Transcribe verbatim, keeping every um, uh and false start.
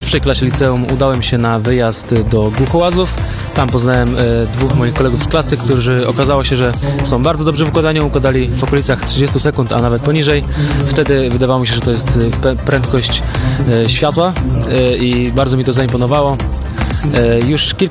pierwszej klasie liceum udałem się na wyjazd do Głuchołazów. Tam poznałem e, dwóch moich kolegów z klasy, którzy okazało się, że są bardzo dobrzy w układaniu. Układali w okolicach trzydziestu sekund, a nawet poniżej. Wtedy wydawało mi się, że to jest pe- prędkość e, światła e, i bardzo mi to zaimponowało. E, już kilka